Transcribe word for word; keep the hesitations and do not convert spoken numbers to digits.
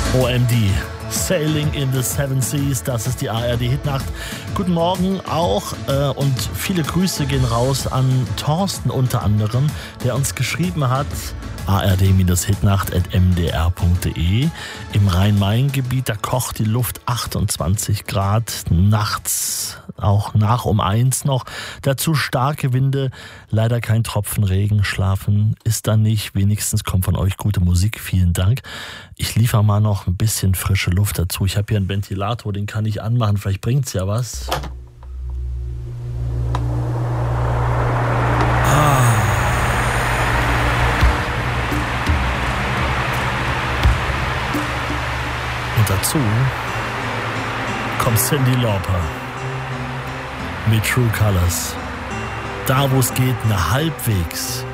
O M D, Sailing in the Seven Seas, das ist die A R D-Hitnacht. Guten Morgen auch äh, und viele Grüße gehen raus an Thorsten unter anderem, der uns geschrieben hat, a r d Hitnacht at m d r punkt d e. Im Rhein-Main-Gebiet, da kocht die Luft achtundzwanzig Grad, nachts auch nach um eins noch. Dazu starke Winde, leider kein Tropfen Regen, schlafen ist da nicht. Wenigstens kommt von euch gute Musik, vielen Dank. Ich liefere mal noch ein bisschen frische Luft dazu. Ich habe hier einen Ventilator, den kann ich anmachen, vielleicht bringt es ja was. Dazu kommt Cyndi Lauper mit True Colors. Da, wo es geht, eine halbwegs